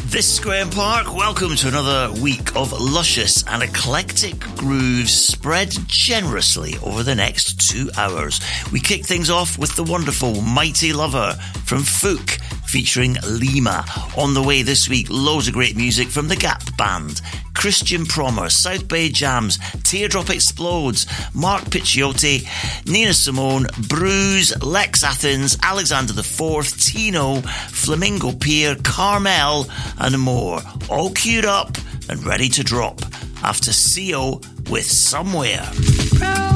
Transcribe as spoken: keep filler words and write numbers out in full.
This is Graham Park. Welcome to another week of luscious and eclectic grooves spread generously over the next two hours. We kick things off with the wonderful Mighty Lover from Fook, featuring Lima. On the way this week, loads of great music from the Gap Band, Christian Promer, South Bay Jams, Teardrop Explodes, Mark Picciotti, Nina Simone, Bruise, Lex Athens, Alexander the Fourth, Tino, Flamingo Pier, Carmel, and more. All queued up and ready to drop after C O with Somewhere.